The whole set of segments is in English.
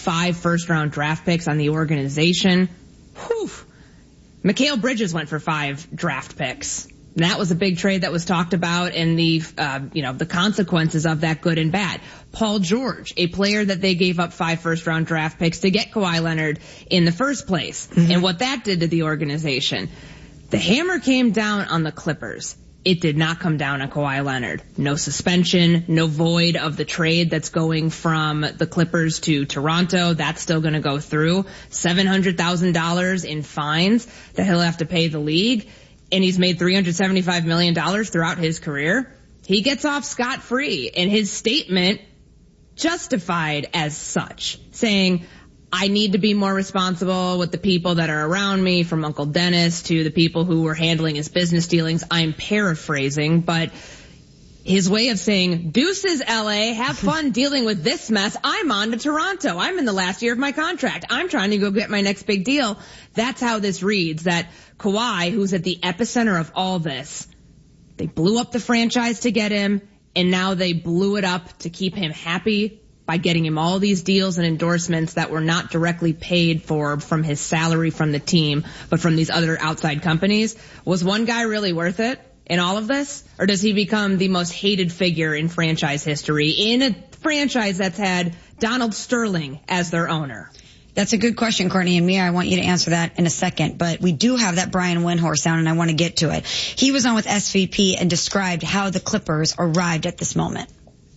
5 first-round draft picks on the organization. Whew. Mikal Bridges went for 5 draft picks. And that was a big trade that was talked about, and the consequences of that, good and bad. Paul George, a player that they gave up 5 first-round draft picks to get Kawhi Leonard in the first place, and what that did to the organization. The hammer came down on the Clippers. It did not come down on Kawhi Leonard. No suspension, no void of the trade that's going from the Clippers to Toronto. That's still going to go through. $700,000 in fines that he'll have to pay the league. And he's made $375 million throughout his career. He gets off scot-free, and his statement justified as such, saying, I need to be more responsible with the people that are around me, from Uncle Dennis to the people who were handling his business dealings. I'm paraphrasing, but his way of saying, deuces, LA, have fun dealing with this mess. I'm on to Toronto. I'm in the last year of my contract. I'm trying to go get my next big deal. That's how this reads, that Kawhi, who's at the epicenter of all this, they blew up the franchise to get him, and now they blew it up to keep him happy by getting him all these deals and endorsements that were not directly paid for from his salary from the team, but from these other outside companies. Was one guy really worth it in all of this? Or does he become the most hated figure in franchise history in a franchise that's had Donald Sterling as their owner? That's a good question, Courtney, and Mia, I want you to answer that in a second, but we do have that Brian Windhorst sound, and I want to get to it. He was on with SVP and described how the Clippers arrived at this moment.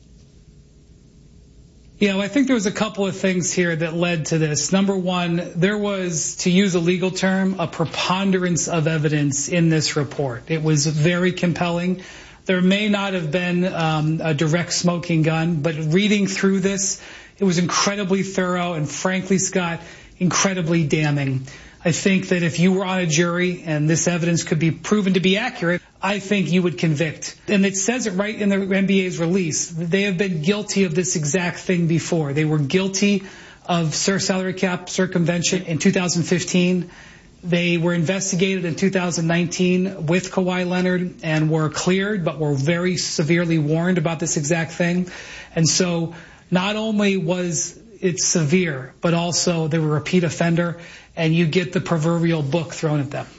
Yeah, well, I think there was a couple of things here that led to this. Number one, there was, to use a legal term, a preponderance of evidence in this report. It was very compelling. There may not have been a direct smoking gun, but reading through this, it was incredibly thorough and, frankly, Scott, incredibly damning. I think that if you were on a jury and this evidence could be proven to be accurate, I think you would convict. And it says it right in the NBA's release. They have been guilty of this exact thing before. They were guilty of salary cap circumvention in 2015. They were investigated in 2019 with Kawhi Leonard and were cleared, but were very severely warned about this exact thing. And so not only was it severe, but also they were a repeat offender, and you get the proverbial book thrown at them.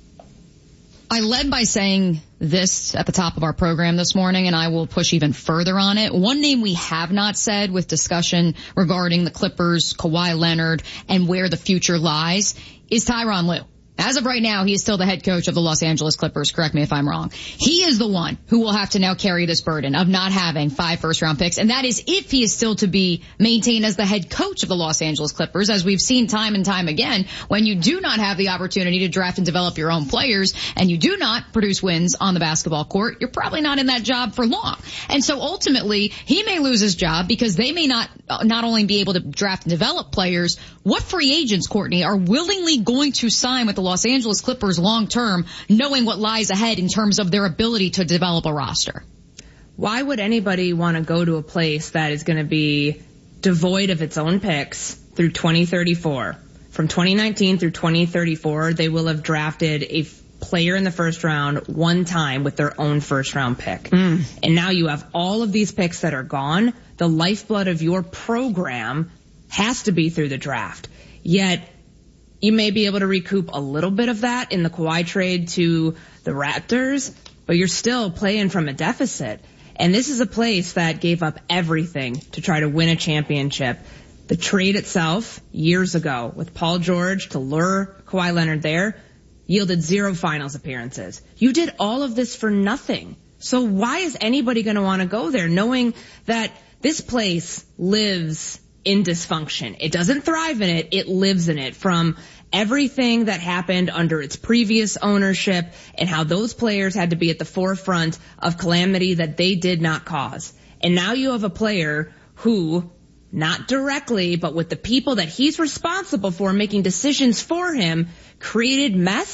I led by saying this at the top of our program this morning, and I will push even further on it. One name we have not said with discussion regarding the Clippers, Kawhi Leonard, and where the future lies is Tyronn Lue. As of right now, he is still the head coach of the Los Angeles Clippers. Correct me if I'm wrong. He is the one who will have to now carry this burden of not having 5 first-round picks, and that is if he is still to be maintained as the head coach of the Los Angeles Clippers. As we've seen time and time again, when you do not have the opportunity to draft and develop your own players, and you do not produce wins on the basketball court, you're probably not in that job for long. And so ultimately, he may lose his job because they may not only be able to draft and develop players. What free agents, Courtney, are willingly going to sign with the Los Angeles Clippers long term, knowing what lies ahead in terms of their ability to develop a roster? Why would anybody want to go to a place that is going to be devoid of its own picks through 2034? From 2019 through 2034, they will have drafted a player in the first round one time with their own first round pick. And now you have all of these picks that are gone. The lifeblood of your program has to be through the draft. Yet you may be able to recoup a little bit of that in the Kawhi trade to the Raptors, but you're still playing from a deficit. And this is a place that gave up everything to try to win a championship. The trade itself, years ago, with Paul George to lure Kawhi Leonard there, yielded 0 finals appearances. You did all of this for nothing. So why is anybody going to want to go there, knowing that this place lives in dysfunction? It doesn't thrive in it, it lives in it, from everything that happened under its previous ownership and how those players had to be at the forefront of calamity that they did not cause. And now you have a player who, not directly, but with the people that he's responsible for making decisions for him, created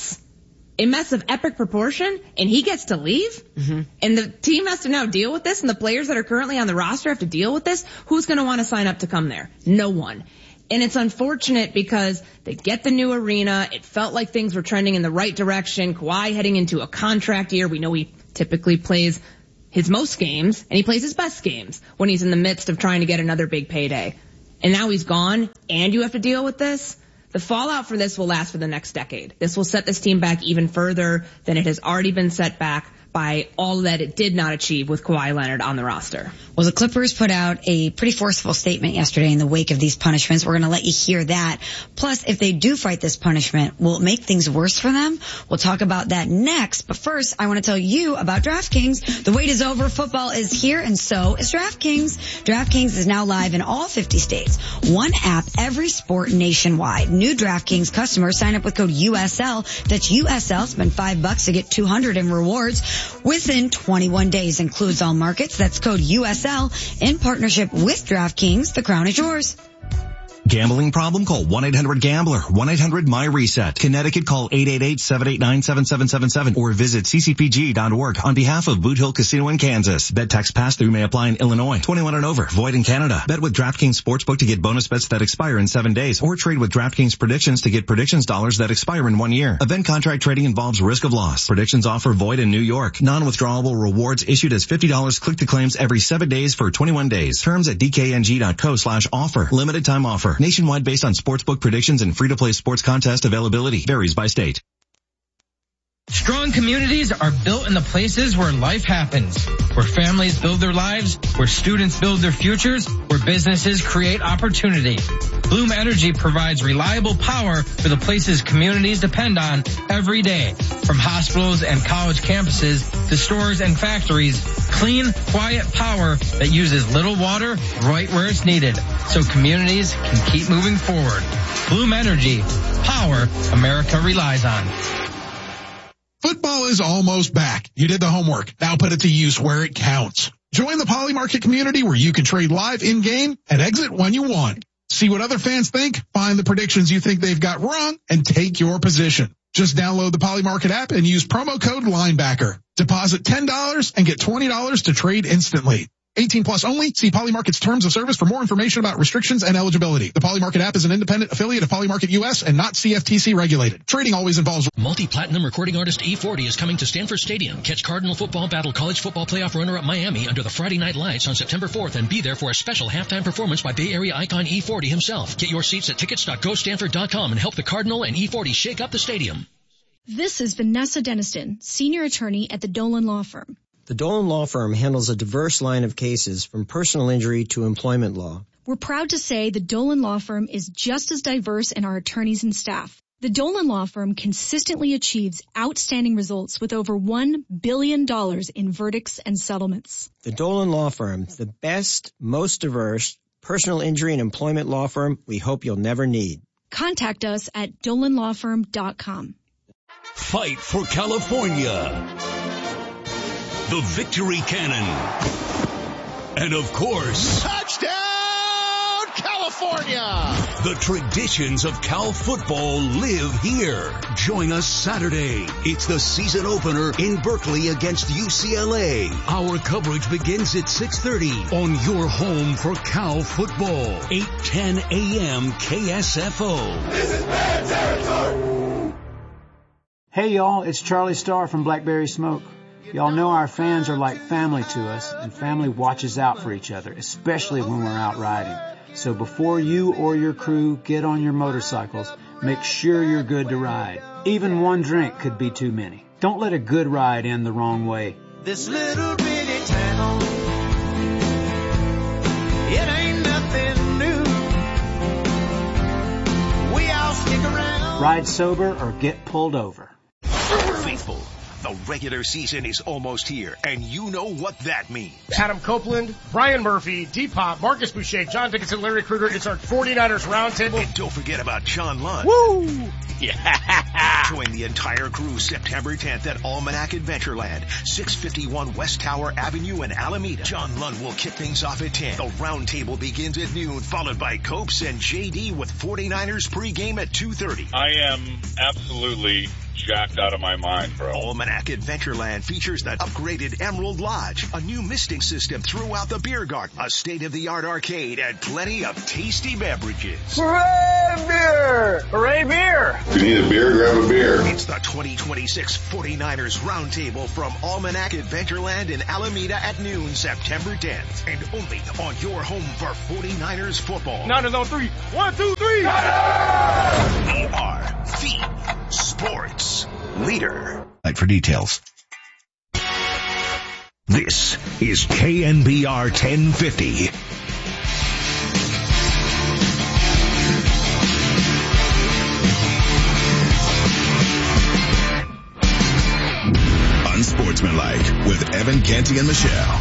a mess of epic proportion, and he gets to leave? And the team has to now deal with this, and the players that are currently on the roster have to deal with this? Who's going to want to sign up to come there? No one. And it's unfortunate because they get the new arena. It felt like things were trending in the right direction. Kawhi heading into a contract year. We know he typically plays his most games, and he plays his best games when he's in the midst of trying to get another big payday. and now he's gone, and you have to deal with this, the fallout for this will last for the next decade. This will set this team back even further than it has already been set back by all that it did not achieve with Kawhi Leonard on the roster. Well, the Clippers put out a pretty forceful statement yesterday in the wake of these punishments. We're going to let you hear that. Plus, if they do fight this punishment, will it make things worse for them? We'll talk about that next. But first, I want to tell you about DraftKings. The wait is over. Football is here, and so is DraftKings. DraftKings is now live in all 50 states. One app, every sport nationwide. New DraftKings customers sign up with code USL. That's USL. Spend $5 to get $200 in rewards within 21 days. Includes all markets. That's code USL in partnership with DraftKings. The crown is yours. Gambling problem? Call 1-800-GAMBLER. 1-800-MY-RESET. Connecticut, call 888-789-7777 or visit ccpg.org on behalf of Boot Hill Casino in Kansas. Bet tax pass-through may apply in Illinois. 21 and over. Void in Canada. Bet with DraftKings Sportsbook to get bonus bets that expire in 7 days, or trade with DraftKings Predictions to get predictions dollars that expire in 1 year. Event contract trading involves risk of loss. Predictions offer void in New York. Non-withdrawable rewards issued as $50 click to claims every 7 days for 21 days. Terms at dkng.co/offer. Limited time offer. Nationwide based on sportsbook predictions and free-to-play sports contest availability. Varies by state. Strong communities are built in the places where life happens, where families build their lives, where students build their futures, where businesses create opportunity. Bloom Energy provides reliable power for the places communities depend on every day. From hospitals and college campuses to stores and factories, clean, quiet power that uses little water right where it's needed, so communities can keep moving forward. Bloom Energy, power America relies on. Football is almost back. You did the homework. Now put it to use where it counts. Join the Poly Market community where you can trade live in-game and exit when you want. See what other fans think, find the predictions you think they've got wrong, and take your position. Just download the Poly Market app and use promo code LINEBACKER. Deposit $10 and get $20 to trade instantly. 18 plus only. See Poly Market's terms of service for more information about restrictions and eligibility. The Poly Market app is an independent affiliate of Poly Market US and not CFTC regulated. Trading always involves... Multi-platinum recording artist E40 is coming to Stanford Stadium. Catch Cardinal football battle college football playoff runner-up Miami under the Friday Night Lights on September 4th and be there for a special halftime performance by Bay Area icon E40 himself. Get your seats at tickets.gostanford.com and help the Cardinal and E40 shake up the stadium. This is Vanessa Deniston, senior attorney at the Dolan Law Firm. The Dolan Law Firm handles a diverse line of cases from personal injury to employment law. We're proud to say the Dolan Law Firm is just as diverse in our attorneys and staff. The Dolan Law Firm consistently achieves outstanding results with over $1 billion in verdicts and settlements. The Dolan Law Firm, the best, most diverse personal injury and employment law firm we hope you'll never need. Contact us at dolanlawfirm.com. Fight for California. The Victory Cannon. And of course, touchdown, California! The traditions of Cal football live here. Join us Saturday. It's the season opener in Berkeley against UCLA. Our coverage begins at 6:30 on your home for Cal football. 8:10 a.m. KSFO. This is bad territory. Hey y'all, it's Charlie Starr from Blackberry Smoke. Y'all know our fans are like family to us, and family watches out for each other, especially when we're out riding. So before you or your crew get on your motorcycles, make sure you're good to ride. Even one drink could be too many. Don't let a good ride end the wrong way. This little bitty town, it ain't nothing new. We all stick around. Ride sober or get pulled over. Faithful. The regular season is almost here, and you know what that means. Adam Copeland, Brian Murphy, D-Pop, Marcus Boucher, John Dickinson, Larry Krueger. It's our 49ers Roundtable. And don't forget about John Lund. Woo! Yeah! Join the entire crew September 10th at Almanac Adventureland, 651 West Tower Avenue in Alameda. John Lund will kick things off at 10. The Roundtable begins at noon, followed by Copes and JD with 49ers pregame at 2:30. I am absolutely jacked out of my mind, bro. Almanac Adventureland features the upgraded Emerald Lodge, a new misting system throughout the beer garden, a state-of-the-art arcade, and plenty of tasty beverages. Hooray beer! Hooray beer! If you need a beer, grab a beer. It's the 2026 49ers Roundtable from Almanac Adventureland in Alameda at noon, September 10th. And only on your home for 49ers football. Niners on three. 1, 2, 3. We are the sports leader. For details. This is KNBR 1050. Unsportsmanlike with Evan Canty and Michelle.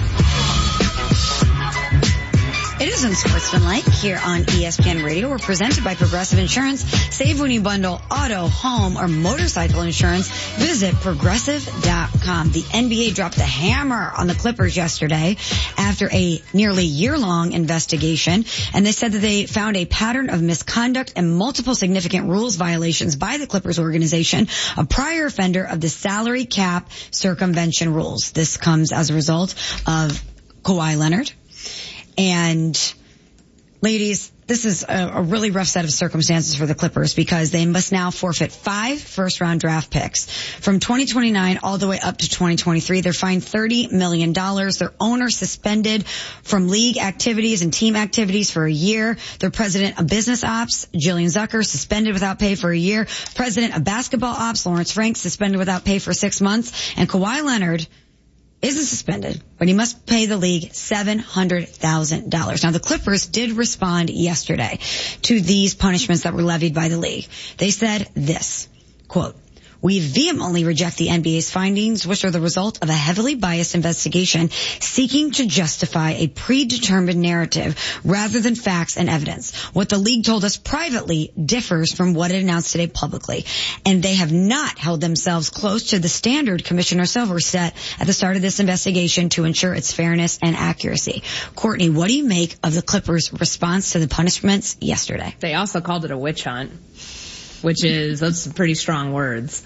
It is Unsportsmanlike here on ESPN Radio. We're presented by Progressive Insurance. Save when you bundle auto, home, or motorcycle insurance. Visit Progressive.com. The NBA dropped the hammer on the Clippers yesterday after a nearly year-long investigation, and they said that they found a pattern of misconduct and multiple significant rules violations by the Clippers organization, a prior offender of the salary cap circumvention rules. This comes as a result of Kawhi Leonard. And ladies, this is a really rough set of circumstances for the Clippers because they must now forfeit 5 first-round draft picks from 2029 all the way up to 2023. They're fined $30 million. Their owner suspended from league activities and team activities for a year. Their president of business ops, Jillian Zucker, suspended without pay for a year. President of basketball ops, Lawrence Frank, suspended without pay for 6 months. And Kawhi Leonard isn't suspended, but he must pay the league $700,000. Now, the Clippers did respond yesterday to these punishments that were levied by the league. They said this, quote, "We vehemently reject the NBA's findings, which are the result of a heavily biased investigation seeking to justify a predetermined narrative rather than facts and evidence. What the league told us privately differs from what it announced today publicly, and they have not held themselves close to the standard Commissioner Silver set at the start of this investigation to ensure its fairness and accuracy." Courtney, what do you make of the Clippers' response to the punishments yesterday? They also called it a witch hunt, which is, those some pretty strong words.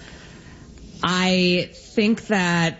I think that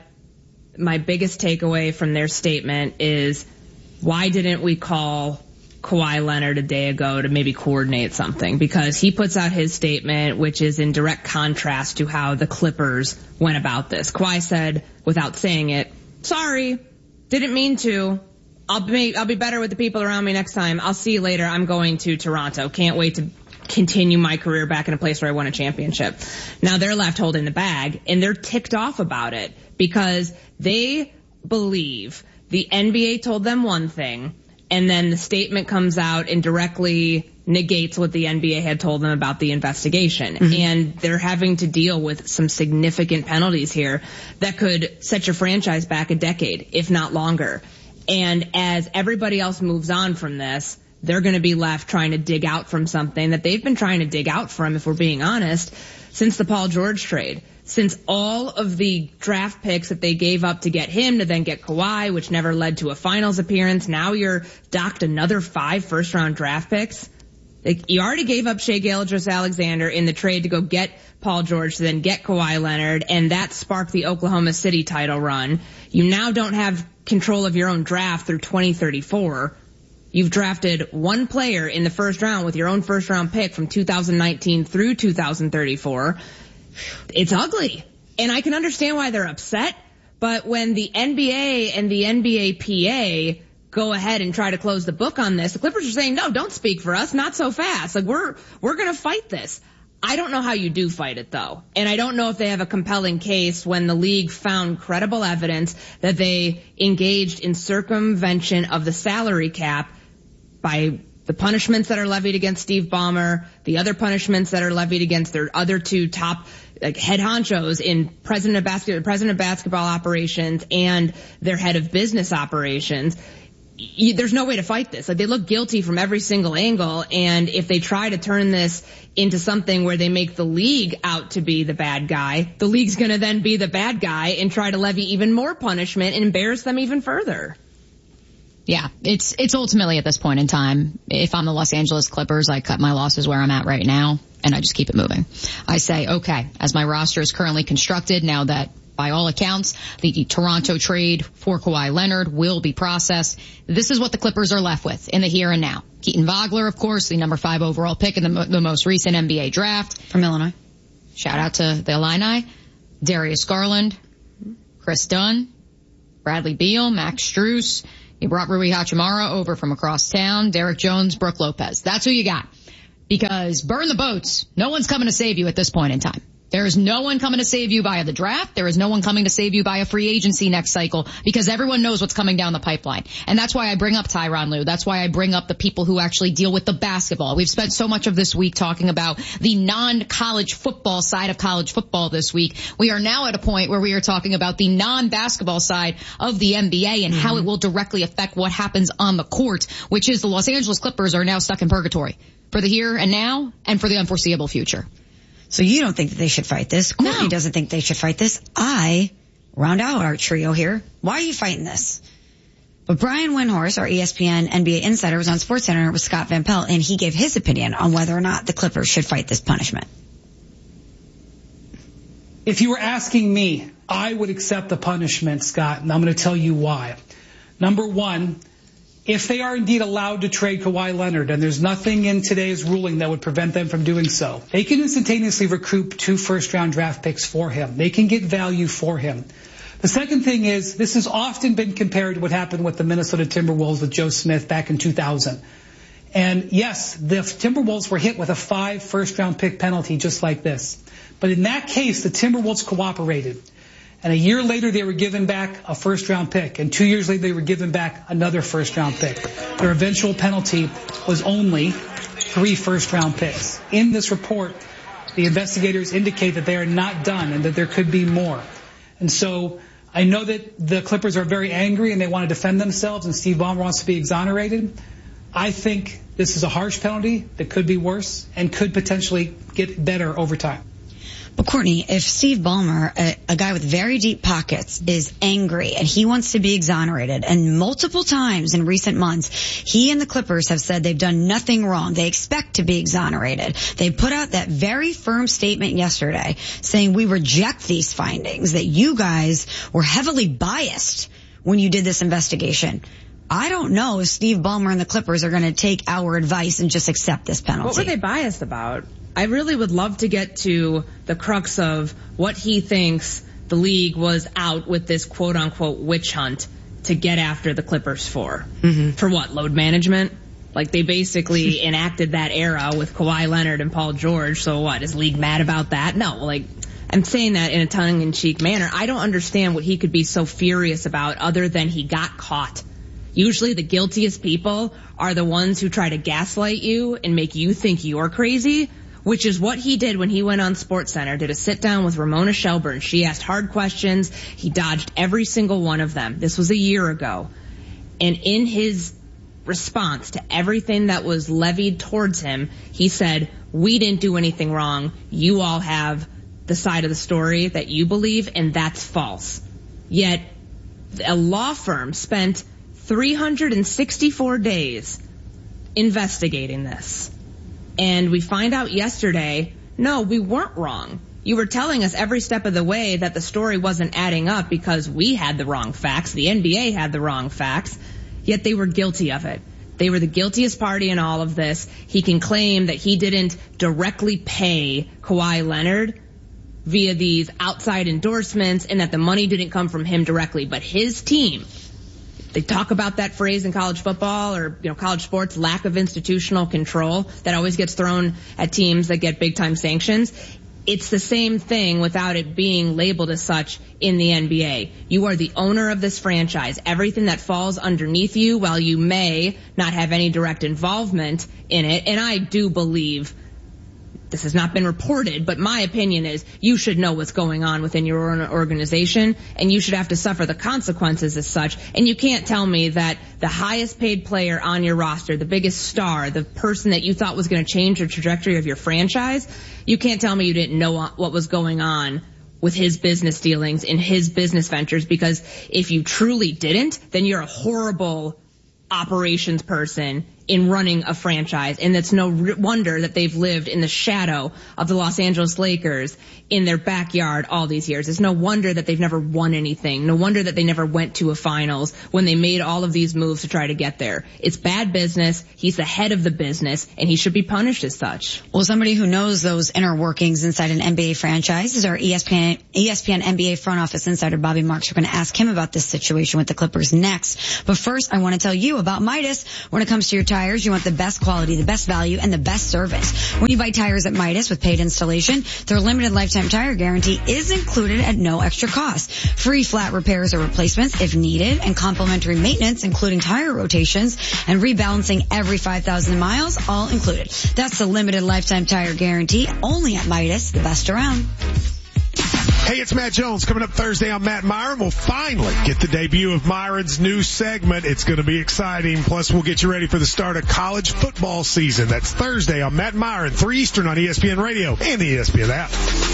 my biggest takeaway from their statement is, why didn't we call Kawhi Leonard a day ago to maybe coordinate something? Because he puts out his statement, which is in direct contrast to how the Clippers went about this. Kawhi said, without saying it, "Sorry, didn't mean to. I'll be better with the people around me next time. I'll see you later. I'm going to Toronto. Can't wait to continue my career back in a place where I won a championship." Now they're left holding the bag, and they're ticked off about it because they believe the NBA told them one thing, and then the statement comes out and directly negates what the NBA had told them about the investigation. Mm-hmm. And they're having to deal with some significant penalties here that could set your franchise back a decade, if not longer. And as everybody else moves on from this, they're going to be left trying to dig out from something that they've been trying to dig out from, if we're being honest, since the Paul George trade. Since all of the draft picks that they gave up to get him to then get Kawhi, which never led to a finals appearance, now you're docked another 5 first-round draft picks. You already gave up Shai Gilgeous-Alexander in the trade to go get Paul George to then get Kawhi Leonard, and that sparked the Oklahoma City title run. You now don't have control of your own draft through 2034. You've drafted one player in the first round with your own first round pick from 2019 through 2034. It's ugly. And I can understand why they're upset, but when the NBA and the NBAPA go ahead and try to close the book on this, the Clippers are saying, no, don't speak for us, not so fast. Like, we're going to fight this. I don't know how you do fight it, though. And I don't know if they have a compelling case when the league found credible evidence that they engaged in circumvention of the salary cap by the punishments that are levied against Steve Ballmer, the other punishments that are levied against their other 2 top head honchos in president of basketball operations and their head of business operations. There's no way to fight this. Like, they look guilty from every single angle, and if they try to turn this into something where they make the league out to be the bad guy, the league's going to then be the bad guy and try to levy even more punishment and embarrass them even further. Yeah, it's ultimately at this point in time, if I'm the Los Angeles Clippers, I cut my losses where I'm at right now, and I just keep it moving. I say, okay, as my roster is currently constructed, now that by all accounts, the Toronto trade for Kawhi Leonard will be processed, this is what the Clippers are left with in the here and now. Keaton Vogler, of course, the number 5 overall pick in the most recent NBA draft. From Illinois. Shout out to the Illini. Darius Garland, Chris Dunn, Bradley Beal, Max Strus. You brought Rui Hachimura over from across town, Derek Jones, Brooke Lopez. That's who you got. Because burn the boats. No one's coming to save you at this point in time. There is no one coming to save you via the draft. There is no one coming to save you via free agency next cycle, because everyone knows what's coming down the pipeline. And that's why I bring up Tyronn Lue. That's why I bring up the people who actually deal with the basketball. We've spent so much of this week talking about the non-college football side of college football this week. We are now at a point where we are talking about the non-basketball side of the NBA and how it will directly affect what happens on the court, which is the Los Angeles Clippers are now stuck in purgatory for the here and now and for the unforeseeable future. So you don't think that they should fight this? Courtney doesn't think they should fight this. I round out our trio here. Why are you fighting this? But Brian Windhorst, our ESPN NBA insider, was on SportsCenter with Scott Van Pelt, and he gave his opinion on whether or not the Clippers should fight this punishment. If you were asking me, I would accept the punishment, Scott, and I'm going to tell you why. Number one, if they are indeed allowed to trade Kawhi Leonard, and there's nothing in today's ruling that would prevent them from doing so, they can instantaneously recoup 2 first-round draft picks for him. They can get value for him. The second thing is, this has often been compared to what happened with the Minnesota Timberwolves with Joe Smith back in 2000. And yes, the Timberwolves were hit with a 5 first-round pick penalty just like this. But in that case, the Timberwolves cooperated. And a year later, they were given back a first-round pick. And 2 years later, they were given back another first-round pick. Their eventual penalty was only 3 first-round picks. In this report, the investigators indicate that they are not done and that there could be more. And so I know that the Clippers are very angry and they want to defend themselves, and Steve Ballmer wants to be exonerated. I think this is a harsh penalty that could be worse and could potentially get better over time. But Courtney, if Steve Ballmer, a guy with very deep pockets, is angry and he wants to be exonerated, and multiple times in recent months, he and the Clippers have said they've done nothing wrong. They expect to be exonerated. They put out that very firm statement yesterday saying we reject these findings, that you guys were heavily biased when you did this investigation. I don't know if Steve Ballmer and the Clippers are going to take our advice and just accept this penalty. What were they biased about? I really would love to get to the crux of what he thinks the league was out with this quote-unquote witch hunt to get after the Clippers for. Mm-hmm. For what, load management? Like, they basically enacted that era with Kawhi Leonard and Paul George, so what, is league mad about that? No, like, I'm saying that in a tongue-in-cheek manner. I don't understand what he could be so furious about other than he got caught. Usually the guiltiest people are the ones who try to gaslight you and make you think you're crazy, which is what he did when he went on SportsCenter, did a sit-down with Ramona Shelburne. She asked hard questions. He dodged every single one of them. This was a year ago. And in his response to everything that was levied towards him, he said, we didn't do anything wrong. You all have the side of the story that you believe, and that's false. Yet a law firm spent 364 days investigating this. And we find out yesterday, no, we weren't wrong. You were telling us every step of the way that the story wasn't adding up because we had the wrong facts, the NBA had the wrong facts, yet they were guilty of it. They were the guiltiest party in all of this. He can claim that he didn't directly pay Kawhi Leonard via these outside endorsements and that the money didn't come from him directly, but his team, they talk about that phrase in college football or, college sports, lack of institutional control that always gets thrown at teams that get big time sanctions. It's the same thing without it being labeled as such in the NBA. You are the owner of this franchise. Everything that falls underneath you, while you may not have any direct involvement in it, and I do believe this has not been reported, but my opinion is you should know what's going on within your own organization, and you should have to suffer the consequences as such. And you can't tell me that the highest paid player on your roster, the biggest star, the person that you thought was going to change the trajectory of your franchise, you can't tell me you didn't know what was going on with his business dealings in his business ventures, because if you truly didn't, then you're a horrible operations person in running a franchise, and it's no wonder that they've lived in the shadow of the Los Angeles Lakers in their backyard all these years. It's no wonder that they've never won anything. No wonder that they never went to a finals when they made all of these moves to try to get there. It's bad business. He's the head of the business, and he should be punished as such. Well, somebody who knows those inner workings inside an NBA franchise is our ESPN NBA front office insider, Bobby Marks. We're going to ask him about this situation with the Clippers next. But first, I want to tell you about Midas. When it comes to your tires, you want the best quality, the best value, and the best service. When you buy tires at Midas with paid installation, their limited lifetime tire guarantee is included at no extra cost. Free flat repairs or replacements if needed, and complimentary maintenance, including tire rotations and rebalancing every 5,000 miles, all included. That's the limited lifetime tire guarantee, only at Midas, the best around. Hey, it's Matt Jones. Coming up Thursday on Matt Myron, we'll finally get the debut of Myron's new segment. It's going to be exciting. Plus, we'll get you ready for the start of college football season. That's Thursday on Matt Myron, 3 Eastern on ESPN Radio and the ESPN app.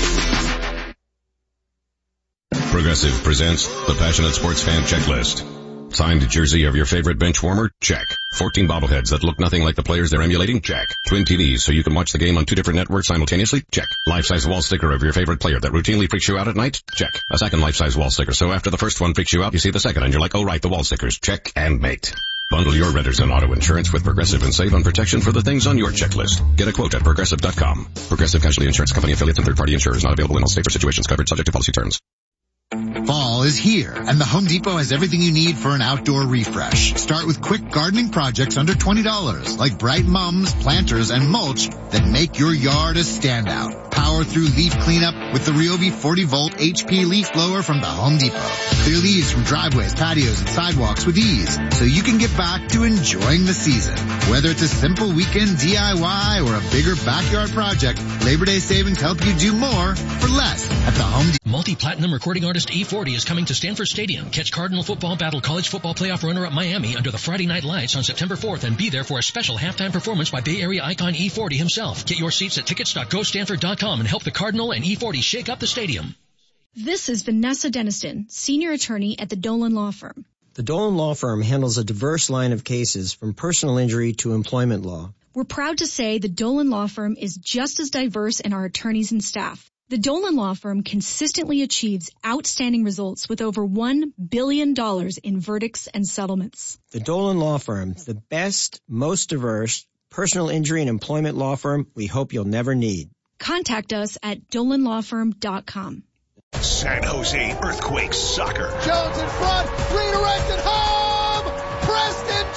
Progressive presents the Passionate Sports Fan Checklist. Signed jersey of your favorite bench warmer? Check. 14 bobbleheads that look nothing like the players they're emulating? Check. Twin TVs so you can watch the game on 2 different networks simultaneously? Check. Life-size wall sticker of your favorite player that routinely freaks you out at night? Check. A second life-size wall sticker so after the first one freaks you out, you see the second and you're like, oh right, the wall stickers. Check and mate. Bundle your renters and auto insurance with Progressive and save on protection for the things on your checklist. Get a quote at Progressive.com. Progressive Casualty Insurance Company affiliates and third-party insurers not available in all states or situations covered subject to policy terms. Fall is here, and the Home Depot has everything you need for an outdoor refresh. Start with quick gardening projects under $20, like bright mums, planters, and mulch that make your yard a standout. Power through leaf cleanup with the Ryobi 40-volt HP leaf blower from the Home Depot. Clear leaves from driveways, patios, and sidewalks with ease, so you can get back to enjoying the season. Whether it's a simple weekend DIY or a bigger backyard project, Labor Day savings help you do more for less at the Home Depot. Multi-platinum recording artist E40 is coming to Stanford Stadium. Catch Cardinal Football Battle College Football Playoff runner-up Miami under the Friday Night Lights on September 4th and be there for a special halftime performance by Bay Area icon E40 himself. Get your seats at tickets.gostanford.com and help the Cardinal and E40 shake up the stadium. This is Vanessa Deniston, senior attorney at the Dolan Law Firm. The Dolan Law Firm handles a diverse line of cases from personal injury to employment law. We're proud to say the Dolan Law Firm is just as diverse in our attorneys and staff. The Dolan Law Firm consistently achieves outstanding results with over $1 billion in verdicts and settlements. The Dolan Law Firm, the best, most diverse personal injury and employment law firm we hope you'll never need. Contact us at dolanlawfirm.com. San Jose Earthquakes soccer. Jones in front, redirected home! Preston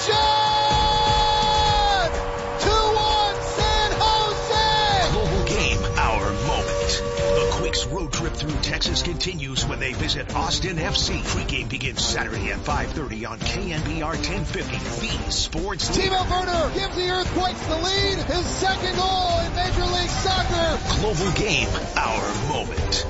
John! 2-1 San Jose! Global game, our moment. The Quakes road trip through Texas continues when they visit Austin FC. Pre-game begins Saturday at 5:30 on KNBR 1050. The Sports Leader. Timo Werner gives the Earthquakes the lead. His second goal in Major League Soccer. Global game, our moment.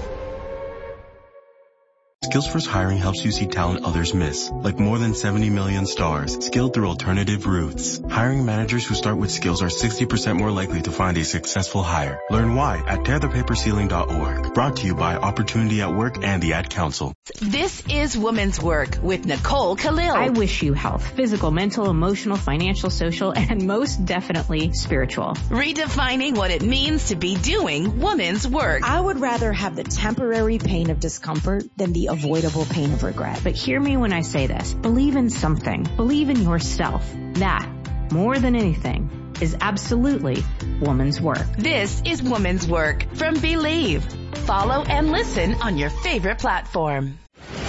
Skills First Hiring helps you see talent others miss, like more than 70 million stars, skilled through alternative routes. Hiring managers who start with skills are 60% more likely to find a successful hire. Learn why at tearthepaperceiling.org. Brought to you by Opportunity at Work and the Ad Council. This is Women's Work with Nicole Khalil. I wish you health, physical, mental, emotional, financial, social, and most definitely spiritual. Redefining what it means to be doing women's work. I would rather have the temporary pain of discomfort than the avoidable pain of regret. But hear me when I say this. Believe in something. Believe in yourself. That, more than anything, is absolutely woman's work. This is Woman's Work from Believe. Follow and listen on your favorite platform.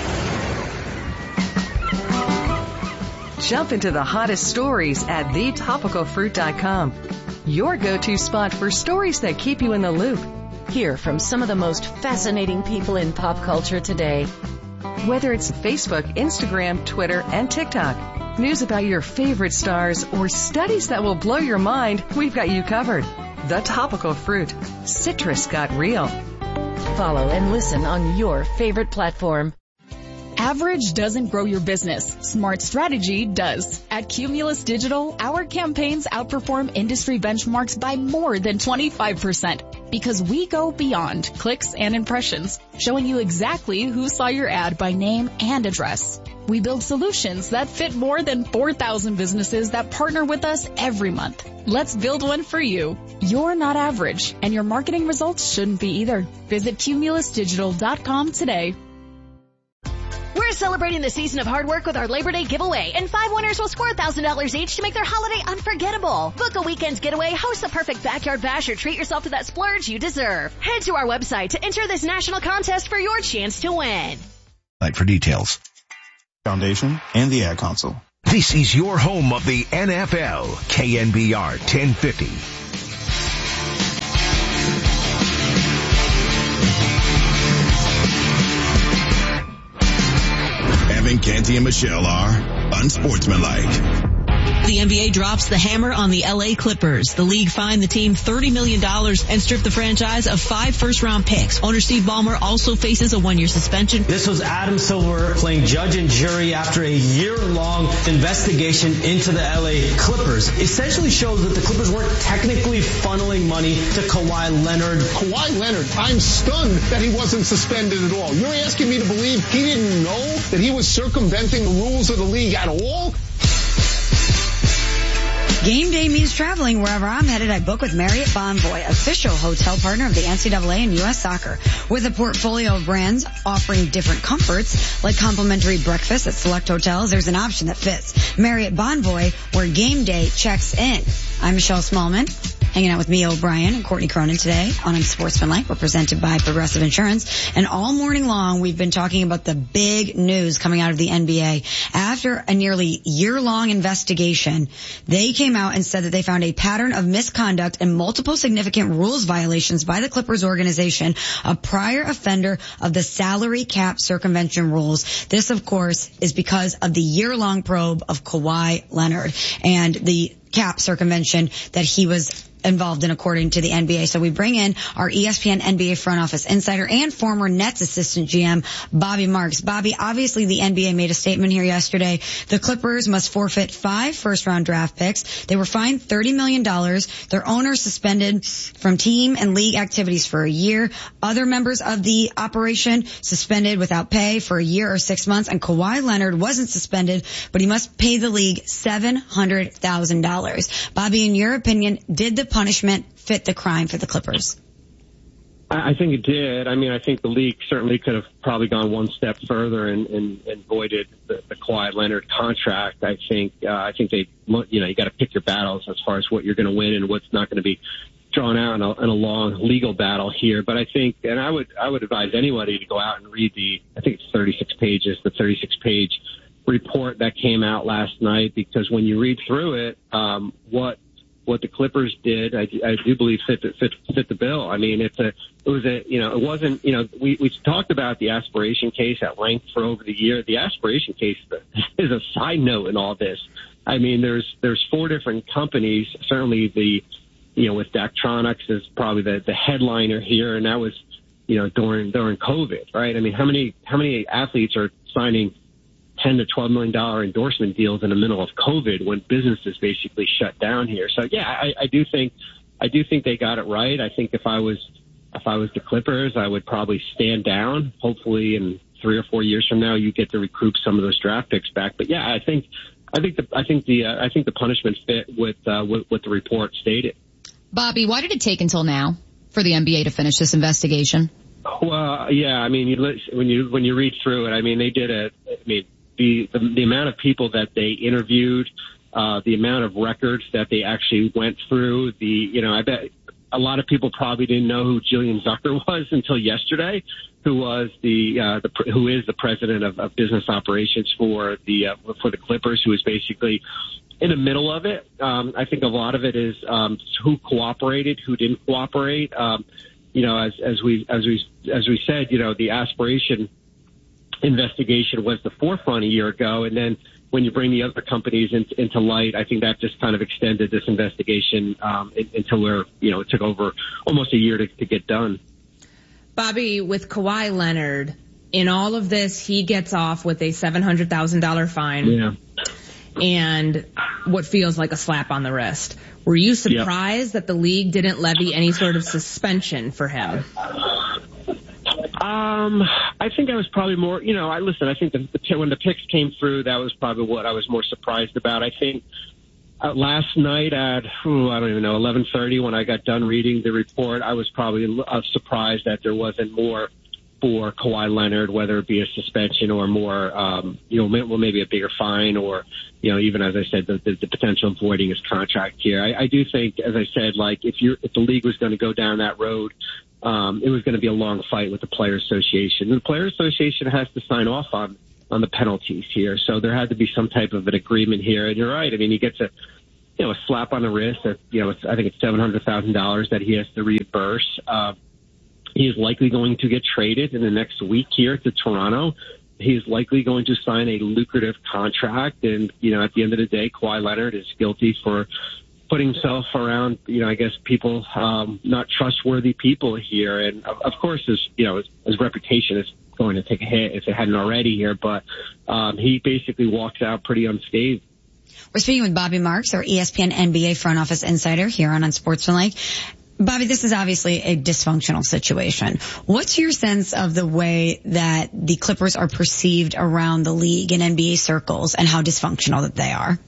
Jump into the hottest stories at thetopicalfruit.com. Your go-to spot for stories that keep you in the loop. Hear from some of the most fascinating people in pop culture today. Whether it's Facebook, Instagram, Twitter, and TikTok, news about your favorite stars, or studies that will blow your mind, we've got you covered. The Topical Fruit. Citrus got real. Follow and listen on your favorite platform. Average doesn't grow your business. Smart strategy does. At Cumulus Digital, our campaigns outperform industry benchmarks by more than 25% because we go beyond clicks and impressions, showing you exactly who saw your ad by name and address. We build solutions that fit more than 4,000 businesses that partner with us every month. Let's build one for you. You're not average, and your marketing results shouldn't be either. Visit cumulusdigital.com today. We're celebrating the season of hard work with our Labor Day giveaway, and 5 winners will score $1,000 each to make their holiday unforgettable. Book a weekend's getaway, host the perfect backyard bash, or treat yourself to that splurge you deserve. Head to our website to enter this national contest for your chance to win. For details. Foundation and the Ad Council. This is your home of the NFL, KNBR 1050. Evan Canty and Michelle are unsportsmanlike. The NBA drops the hammer on the LA Clippers. The league fined the team $30 million and stripped the franchise of 5 first-round picks. Owner Steve Ballmer also faces a 1-year suspension. This was Adam Silver playing judge and jury after a year-long investigation into the LA Clippers. Essentially shows that the Clippers weren't technically funneling money to Kawhi Leonard. Kawhi Leonard, I'm stunned that he wasn't suspended at all. You're asking me to believe he didn't know that he was circumventing the rules of the league at all? Game day means traveling. Wherever I'm headed, I book with Marriott Bonvoy, official hotel partner of the NCAA and U.S. Soccer. With a portfolio of brands offering different comforts, like complimentary breakfast at select hotels, there's an option that fits. Marriott Bonvoy, where game day checks in. I'm Michelle Smallman, hanging out with Mia O'Brien and Courtney Cronin today on Unsportsmanlike. We're presented by Progressive Insurance. And all morning long, we've been talking about the big news coming out of the NBA. After a nearly year-long investigation, they came out and said that they found a pattern of misconduct and multiple significant rules violations by the Clippers organization, a prior offender of the salary cap circumvention rules. This, of course, is because of the year-long probe of Kawhi Leonard and the cap circumvention that he was involved in, according to the NBA. So we bring in our ESPN NBA front office insider and former Nets assistant GM, Bobby Marks. Bobby, obviously the NBA made a statement here yesterday. The Clippers must forfeit 5 first-round draft picks. They were fined $30 million. Their owner suspended from team and league activities for a year. Other members of the operation suspended without pay for a year or 6 months. And Kawhi Leonard wasn't suspended, but he must pay the league $700,000. Bobby, in your opinion, did the punishment fit the crime for the Clippers? I think it did. I mean, I think the league certainly could have probably gone one step further and voided the Kawhi Leonard contract. I think they, you got to pick your battles as far as what you're going to win and what's not going to be drawn out in a long legal battle here. But I think, and I would advise anybody to go out and read the 36 page report that came out last night, because when you read through it, what the Clippers did, I do believe fit the bill. I mean, it wasn't, we talked about the aspiration case at length for over the year. The aspiration case is a side note in all this. I mean, there's 4 different companies, certainly with Daktronics is probably the headliner here. And that was, during COVID, right? I mean, how many athletes are signing $10 to $12 million endorsement deals in the middle of COVID when businesses basically shut down here? So yeah, I do think they got it right. I think if I was the Clippers, I would probably stand down. Hopefully in 3 or 4 years from now, you get to recoup some of those draft picks back. But yeah, I think the punishment fit with what the report stated. Bobby, why did it take until now for the NBA to finish this investigation? Well, yeah, I mean, when you read through it, I mean, they did the amount of people that they interviewed, the amount of records that they actually went through, I bet a lot of people probably didn't know who Jillian Zucker was until yesterday, who is the president of business operations for the Clippers, who is basically in the middle of it. I think a lot of it is who cooperated, who didn't cooperate. As we said, the aspiration investigation was the forefront a year ago, and then when you bring the other companies into light, I think that just kind of extended this investigation until it took over almost a year to get done. Bobby, with Kawhi Leonard, in all of this, he gets off with a $700,000 fine. Yeah. And what feels like a slap on the wrist. Were you surprised that the league didn't levy any sort of suspension for him? I think I was probably more, I think when the picks came through, that was probably what I was more surprised about. I think last night at, I don't even know, 11:30 when I got done reading the report, I was probably surprised that there wasn't more for Kawhi Leonard, whether it be a suspension or more, maybe a bigger fine or, even as I said, the potential of voiding his contract here. I do think, as I said, like if the league was going to go down that road, it was going to be a long fight with the Players Association. And the Players Association has to sign off on the penalties here. So there had to be some type of an agreement here. And you're right. I mean, he gets a slap on the wrist. I think it's $700,000 that he has to reimburse. He is likely going to get traded in the next week here to Toronto. He's likely going to sign a lucrative contract. And, at the end of the day, Kawhi Leonard is guilty for putting himself around, I guess people, not trustworthy people here. And of course, his reputation is going to take a hit if it hadn't already here. But he basically walks out pretty unscathed. We're speaking with Bobby Marks, our ESPN NBA front office insider here on Unsportsmanlike. Bobby, this is obviously a dysfunctional situation. What's your sense of the way that the Clippers are perceived around the league in NBA circles and how dysfunctional that they are?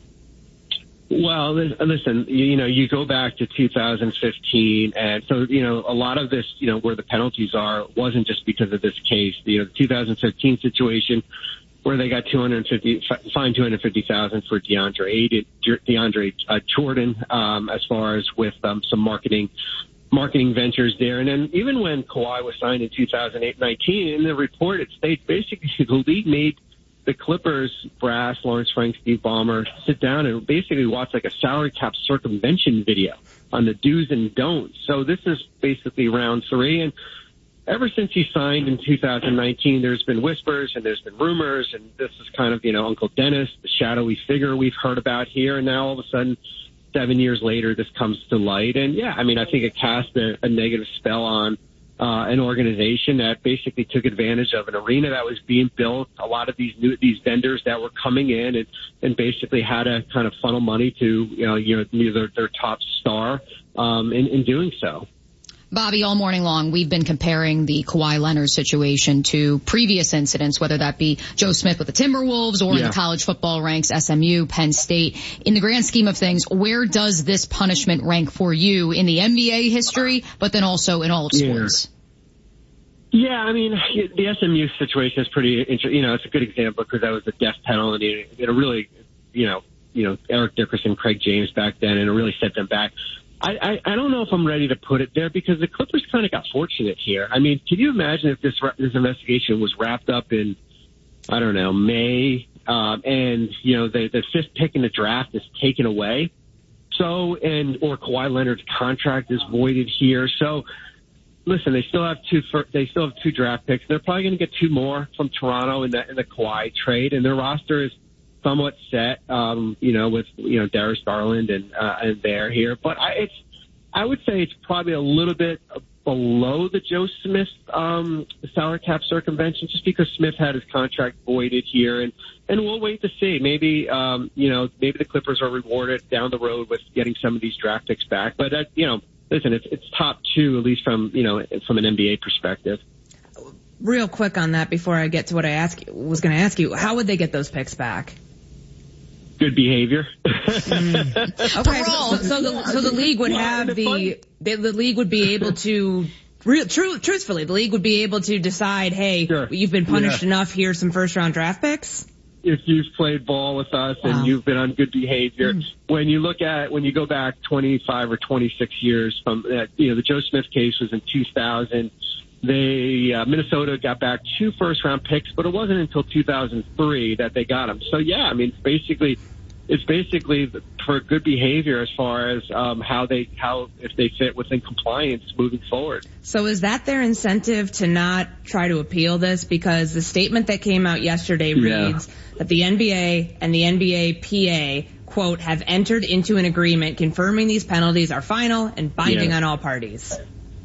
Well, listen, you go back to 2015, and so, a lot of this, where the penalties are, wasn't just because of this case. The 2015 situation where they got fined $250,000 for DeAndre Jordan, as far as with some marketing ventures there. And then even when Kawhi was signed in 2019, in the report it states basically the league made the Clippers brass, Lawrence Frank, Steve Ballmer, sit down and basically watch like a salary cap circumvention video on the do's and don'ts. So this is basically round three. And ever since he signed in 2019, there's been whispers and there's been rumors, and this is kind of, Uncle Dennis, the shadowy figure we've heard about here. And now all of a sudden, 7 years later, this comes to light. And yeah, I mean, I think it cast a negative spell on an organization that basically took advantage of an arena that was being built. A lot of these vendors that were coming in and basically had to kind of funnel money to, their top star, in doing so. Bobby, all morning long, we've been comparing the Kawhi Leonard situation to previous incidents, whether that be Joe Smith with the Timberwolves or in the college football ranks, SMU, Penn State. In the grand scheme of things, where does this punishment rank for you in the NBA history, but then also in all of sports? Yeah, I mean, the SMU situation is pretty interesting. It's a good example because that was a death penalty. It really, Eric Dickerson, Craig James back then, and it really set them back. I don't know if I'm ready to put it there because the Clippers kind of got fortunate here. I mean, can you imagine if this investigation was wrapped up in, I don't know, May, and, the fifth pick in the draft is taken away? So, or Kawhi Leonard's contract is voided here. So, listen, they still have two draft picks. They're probably going to get two more from Toronto in the Kawhi trade, and their roster is somewhat set, with, Darius Garland and there here. But I would say it's probably a little bit below the Joe Smith, salary cap circumvention, just because Smith had his contract voided here. And we'll wait to see. Maybe, maybe the Clippers are rewarded down the road with getting some of these draft picks back. But, listen, it's top two, at least from an NBA perspective. Real quick on that before I get to what I was going to ask you, how would they get those picks back? Good behavior. Okay, so the league would have the league would be able to truthfully, the league would be able to decide, hey, you've been punished enough. Here's some first round draft picks. If you've played ball with us and you've been on good behavior, when you go back 25 or 26 years from the Joe Smith case was in 2000. Minnesota got back 2 first round picks, but it wasn't until 2003 that they got them. So yeah, I mean, it's basically for good behavior as far as if they fit within compliance moving forward. So is that their incentive to not try to appeal this? Because the statement that came out yesterday reads that the NBA and the NBA PA, quote, have entered into an agreement confirming these penalties are final and binding on all parties.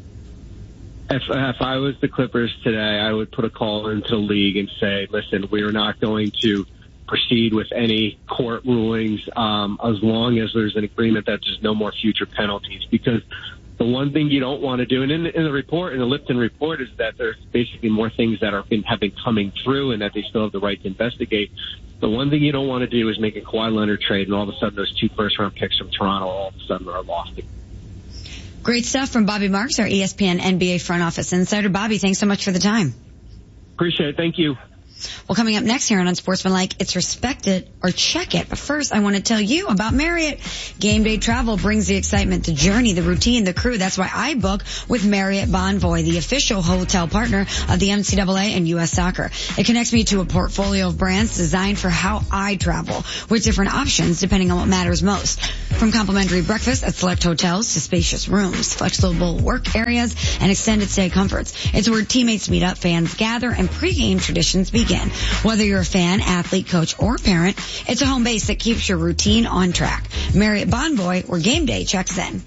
If I was the Clippers today, I would put a call into the league and say, listen, we are not going to proceed with any court rulings as long as there's an agreement that there's no more future penalties. Because The one thing you don't want to do, and in the report, in the Lipton report, is that there's basically more things that have been coming through and that they still have the right to investigate. The one thing you don't want to do is make a Kawhi Leonard trade, and all of a sudden those 2 first-round picks from Toronto all of a sudden are lost. Great stuff from Bobby Marks, our ESPN NBA front office insider. Bobby, thanks so much for the time. Appreciate it. Thank you. Well, coming up next here on Unsportsmanlike, it's Respect It or Check It. But first, I want to tell you about Marriott. Game day travel brings the excitement, the journey, the routine, the crew. That's why I book with Marriott Bonvoy, the official hotel partner of the NCAA and U.S. Soccer. It connects me to a portfolio of brands designed for how I travel, with different options depending on what matters most. From complimentary breakfast at select hotels to spacious rooms, flexible work areas, and extended stay comforts. It's where teammates meet up, fans gather, and pregame traditions begin. Whether you're a fan, athlete, coach, or parent, it's a home base that keeps your routine on track. Marriott Bonvoy, where game day checks in.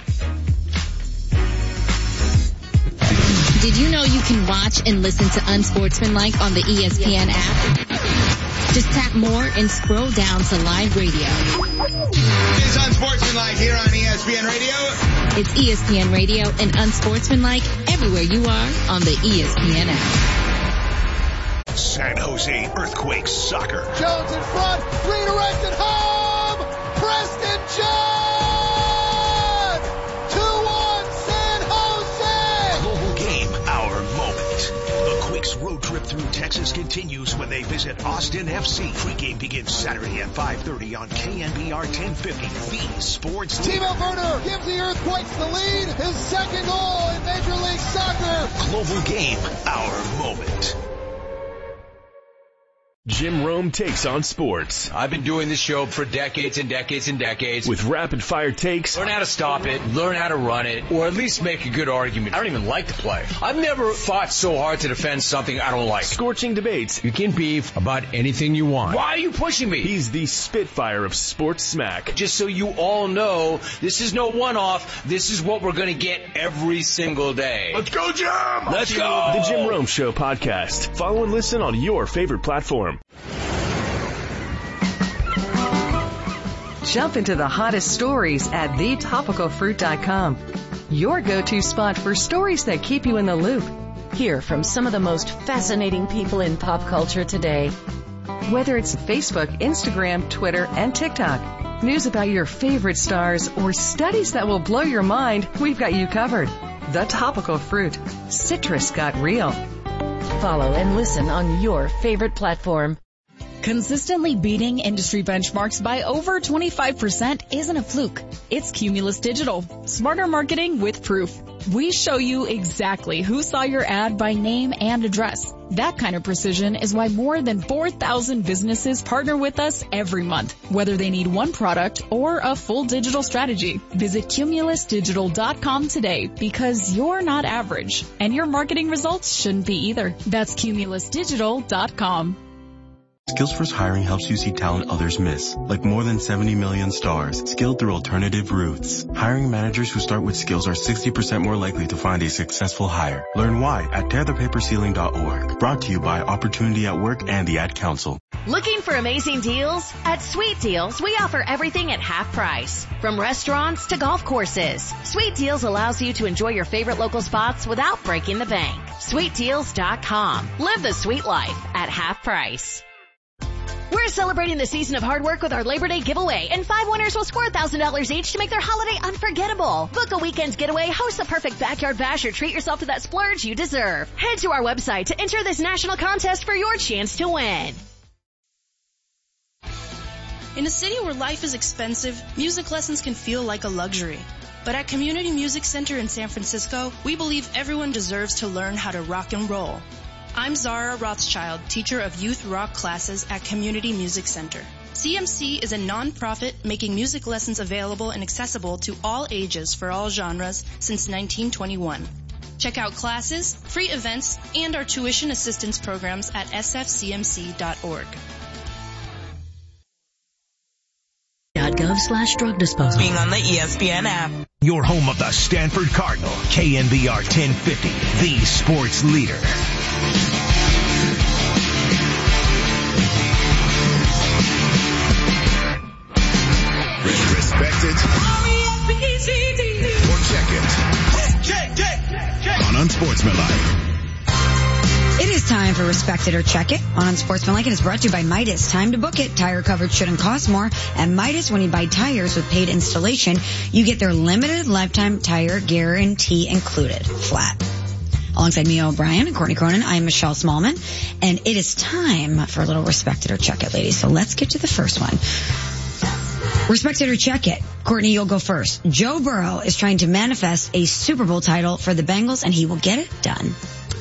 Did you know you can watch and listen to Unsportsmanlike on the ESPN app? Just tap more and scroll down to live radio. It's Unsportsmanlike here on ESPN Radio. It's ESPN Radio and Unsportsmanlike everywhere you are on the ESPN app. San Jose Earthquakes soccer. Jones in front, redirected home. Preston John! 2-1 San Jose! Global game, our moment. The Quakes road trip through Texas continues when they visit Austin FC. Pre-game begins Saturday at 5:30 on KNBR 1050. The Sports Timo Werner gives the Earthquakes the lead. His second goal in Major League Soccer. Global game, our moment. Jim Rome takes on sports. I've been doing this show for decades and decades and decades. With rapid fire takes. Learn how to stop it, learn how to run it, or at least make a good argument. I don't even like to play. I've never fought so hard to defend something I don't like. Scorching debates. You can beef about anything you want. Why are you pushing me? He's the Spitfire of sports smack. Just so you all know, this is no one-off. This is what we're going to get every single day. Let's go, Jim! Let's go! The Jim Rome Show podcast. Follow and listen on your favorite platform. Jump into the hottest stories at thetopicalfruit.com. Your go-to spot for stories that keep you in the loop. Hear from some of the most fascinating people in pop culture today. Whether it's Facebook, Instagram, Twitter, and TikTok, news about your favorite stars, or studies that will blow your mind, we've got you covered. The Topical Fruit. Citrus got real. Follow and listen on your favorite platform. Consistently beating industry benchmarks by over 25% isn't a fluke. It's Cumulus Digital. Smarter marketing with proof. We show you exactly who saw your ad by name and address. That kind of precision is why more than 4,000 businesses partner with us every month, whether they need one product or a full digital strategy. Visit cumulusdigital.com today because you're not average, and your marketing results shouldn't be either. That's cumulusdigital.com. Skillsforce Hiring helps you see talent others miss, like more than 70 million stars, skilled through alternative routes. Hiring managers who start with skills are 60% more likely to find a successful hire. Learn why at tearthepaperceiling.org. Brought to you by Opportunity at Work and the Ad Council. Looking for amazing deals? At Sweet Deals, we offer everything at half price. From restaurants to golf courses. Sweet Deals allows you to enjoy your favorite local spots without breaking the bank. SweetDeals.com. Live the sweet life at half price. We're celebrating the season of hard work with our Labor Day giveaway, and 5 winners will score $1,000 each to make their holiday unforgettable. Book a weekend's getaway, host a perfect backyard bash, or treat yourself to that splurge you deserve. Head to our website to enter this national contest for your chance to win. In a city where life is expensive, music lessons can feel like a luxury. But at Community Music Center in San Francisco, we believe everyone deserves to learn how to rock and roll. I'm Zara Rothschild, teacher of youth rock classes at Community Music Center. CMC is a non-profit making music lessons available and accessible to all ages for all genres since 1921. Check out classes, free events, and our tuition assistance programs at sfcmc.org. .gov/drug disposal. Being on the ESPN app. Your home of the Stanford Cardinal, KNBR 1050, the sports leader. Respect it or check it. Unsportsmanlike. It is time for Respect It or Check It on Unsportsmanlike. It is brought to you by Midas. Time to book it. Tire coverage shouldn't cost more. At Midas, when you buy tires with paid installation, you get their limited lifetime tire guarantee included. Flat. Alongside Mia O'Brien and Courtney Cronin, I am Michelle Smallman, and it is time for a little Respect It or Check It, ladies. So let's get to the first one. Respect It or Check It. Courtney, you'll go first. Joe Burrow is trying to manifest a Super Bowl title for the Bengals, and he will get it done.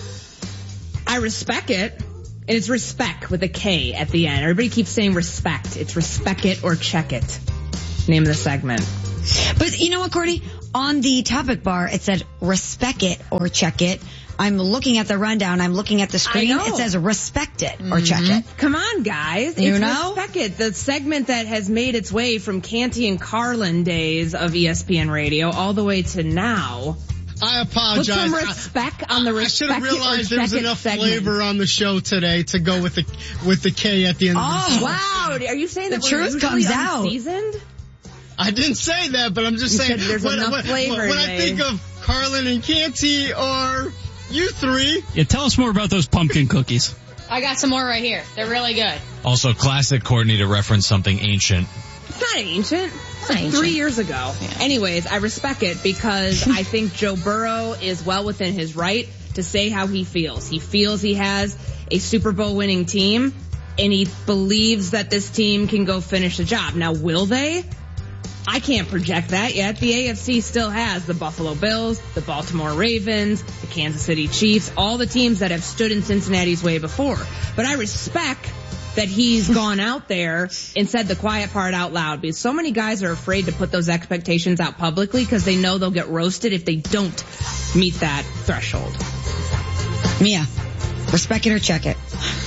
I respect it. And it's respect with a K at the end. Everybody keeps saying respect. It's Respect It or Check It. Name of the segment. But you know what, Courtney? On the topic bar, it said Respect It or Check It. I'm looking at the rundown. I'm looking at the screen. It says Respect It or Check It. Come on, guys. It's Respect It. The segment that has made its way from Canty and Carlin days of ESPN Radio all the way to now. I apologize. Put some respect on the Respect It or Check It. I should have realized there was enough segment. flavor on the show today to go with the K at the end of the Oh, wow. Are you saying that the truth comes out? Unseasoned? I didn't say that, but I'm just saying there's enough flavor. When I think of Carlin and Canty or you three. Yeah, tell us more about those pumpkin cookies. I got some more right here. They're really good. Also, classic Courtney to reference something ancient. It's not ancient. It's like 3 years ago. Yeah. Anyways, I respect it because I think Joe Burrow is well within his right to say how he feels. He feels he has a Super Bowl winning team, and he believes that this team can go finish the job. Now, will they? I can't project that yet. The AFC still has the Buffalo Bills, the Baltimore Ravens, the Kansas City Chiefs, all the teams that have stood in Cincinnati's way before. But I respect that he's gone out there and said the quiet part out loud, because so many guys are afraid to put those expectations out publicly because they know they'll get roasted if they don't meet that threshold. Mia, respect it or check it?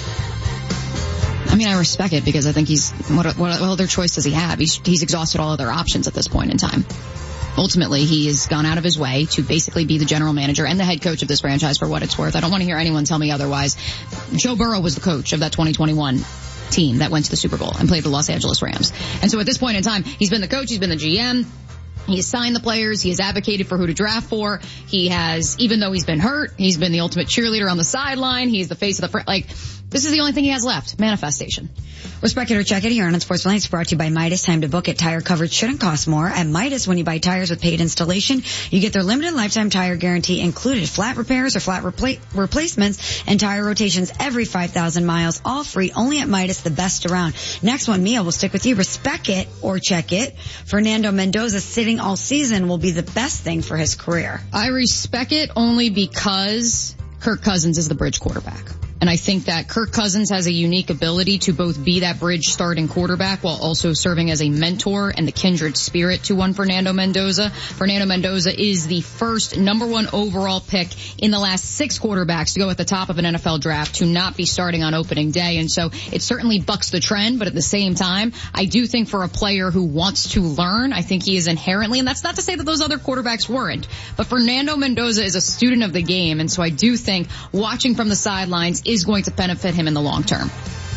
I mean, I respect it because I think what other choice does he have? He's exhausted all other options at this point in time. Ultimately, he has gone out of his way to basically be the general manager and the head coach of this franchise for what it's worth. I don't want to hear anyone tell me otherwise. Joe Burrow was the coach of that 2021 team that went to the Super Bowl and played the Los Angeles Rams. And so at this point in time, he's been the coach, he's been the GM. He has signed the players. He has advocated for who to draft for. He has, even though he's been hurt, he's been the ultimate cheerleader on the sideline. He's the face of the this is the only thing he has left. Manifestation. Respect it or check it here on Unsportsmanlike. It's brought to you by Midas. Time to book it. Tire coverage shouldn't cost more. At Midas, when you buy tires with paid installation, you get their limited lifetime tire guarantee included. Flat repairs or flat replacements and tire rotations every 5,000 miles. All free. Only at Midas, the best around. Next one, Mia, will stick with you. Respect it or check it. Fernando Mendoza sitting all season will be the best thing for his career. I respect it only because Kirk Cousins is the bridge quarterback. And I think that Kirk Cousins has a unique ability to both be that bridge starting quarterback while also serving as a mentor and the kindred spirit to one Fernando Mendoza. Fernando Mendoza is the first #1 overall pick in the last 6 quarterbacks to go at the top of an NFL draft to not be starting on opening day. And so it certainly bucks the trend, but at the same time, I do think for a player who wants to learn, I think he is inherently, and that's not to say that those other quarterbacks weren't, but Fernando Mendoza is a student of the game. And so I do think watching from the sidelines is going to benefit him in the long term.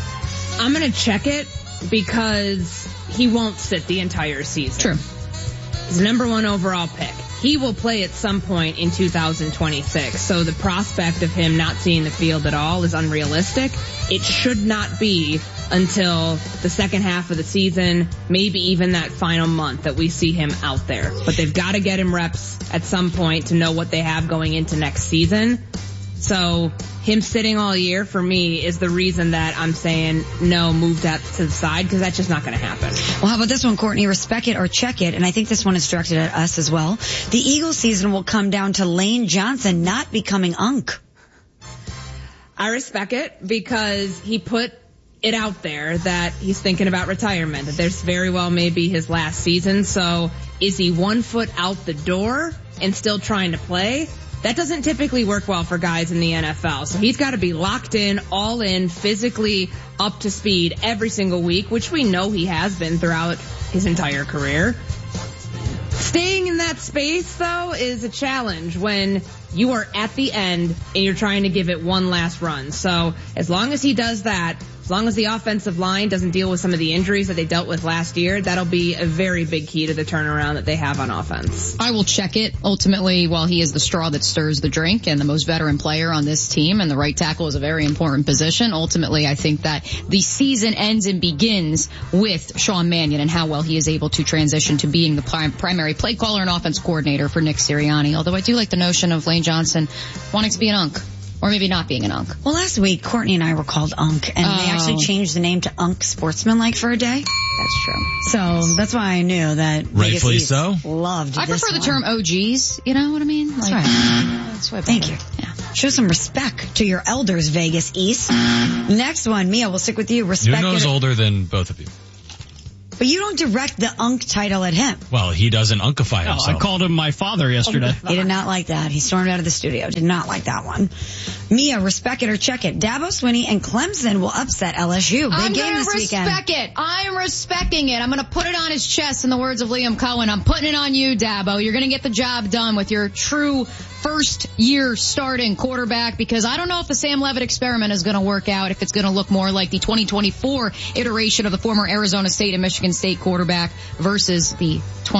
I'm going to check it because he won't sit the entire season. True. He's #1 overall pick. He will play at some point in 2026. So the prospect of him not seeing the field at all is unrealistic. It should not be until the second half of the season, maybe even that final month that we see him out there. But they've got to get him reps at some point to know what they have going into next season. So him sitting all year for me is the reason that I'm saying no, move that to the side, because that's just not going to happen. Well, how about this one, Courtney? Respect it or check it. And I think this one is directed at us as well. The Eagles season will come down to Lane Johnson not becoming Unk. I respect it because he put it out there that he's thinking about retirement, that there's very well may be his last season. So is he 1 foot out the door and still trying to play? That doesn't typically work well for guys in the NFL. So he's got to be locked in, all in, physically up to speed every single week, which we know he has been throughout his entire career. Staying in that space, though, is a challenge when you are at the end and you're trying to give it one last run. So as long as he does that, As long as the offensive line doesn't deal with some of the injuries that they dealt with last year, that'll be a very big key to the turnaround that they have on offense. I will check it. Ultimately, while he is the straw that stirs the drink and the most veteran player on this team, and the right tackle is a very important position, ultimately I think that the season ends and begins with Sean Mannion and how well he is able to transition to being the primary play caller and offense coordinator for Nick Sirianni. Although I do like the notion of Lane Johnson wanting to be an Unk. Or maybe not being an Unk. Well, last week, Courtney and I were called Unk, and they actually changed the name to Unk Sportsmanlike for a day. That's true. So that's why I knew that rightfully so. Loved I this prefer the one. term OGs, you know what I mean? That's like, right. That's what Thank you. Yeah. Show some respect to your elders, Vegas East. Next one, Mia, we'll stick with you. Respect. Nuno's older than both of you. But you don't direct the Unk title at him. Well, he doesn't unkify himself. I called him my father yesterday. He did not like that. He stormed out of the studio. Did not like that one. Mia, respect it or check it. Dabo Swinney and Clemson will upset LSU. Big game this weekend. I'm going to respect it. I'm respecting it. I'm going to put it on his chest in the words of Liam Cohen. I'm putting it on you, Dabo. You're going to get the job done with your true first year starting quarterback, because I don't know if the Sam Levitt experiment is going to work out, if it's going to look more like the 2024 iteration of the former Arizona State and Michigan State quarterback versus the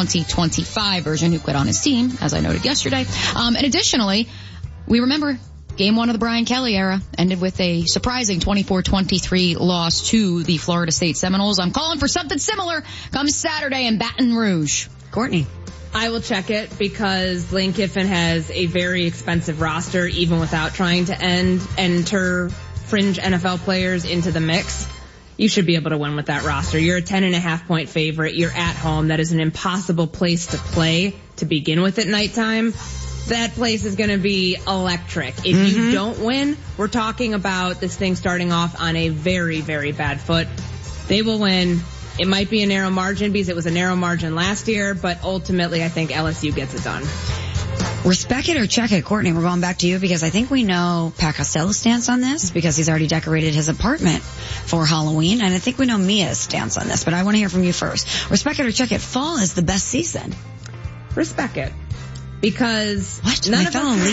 2025 version who quit on his team, as I noted yesterday. And additionally, we remember Game 1 of the Brian Kelly era ended with a surprising 24-23 loss to the Florida State Seminoles. I'm calling for something similar come Saturday in Baton Rouge. Courtney. I will check it because Lane Kiffin has a very expensive roster, even without trying to enter fringe NFL players into the mix. You should be able to win with that roster. You're a 10.5 point favorite. You're at home. That is an impossible place to play to begin with at nighttime. That place is going to be electric. If you don't win, we're talking about this thing starting off on a very, very bad foot. They will win. It might be a narrow margin because it was a narrow margin last year, but ultimately I think LSU gets it done. Respect it or check it. Courtney, we're going back to you because I think we know Pat Costello's stance on this because he's already decorated his apartment for Halloween, and I think we know Mia's stance on this, but I want to hear from you first. Respect it or check it. Fall is the best season. Respect it. Because none of